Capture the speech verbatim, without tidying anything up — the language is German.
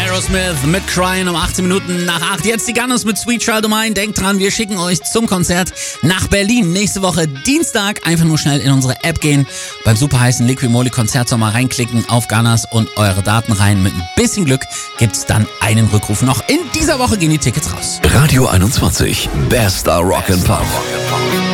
Aerosmith mit Crying um achtzehn Minuten nach acht. Jetzt die Gunners mit Sweet Child O' Mine. Denkt dran, wir schicken euch zum Konzert nach Berlin. Nächste Woche Dienstag. Einfach nur schnell in unsere App gehen. Beim super heißen Liqui Moly Konzertsommer reinklicken auf Gunners und eure Daten rein. Mit ein bisschen Glück gibt's dann einen Rückruf. Noch in dieser Woche gehen die Tickets raus. Radio einundzwanzig. Bester Rock and Pop.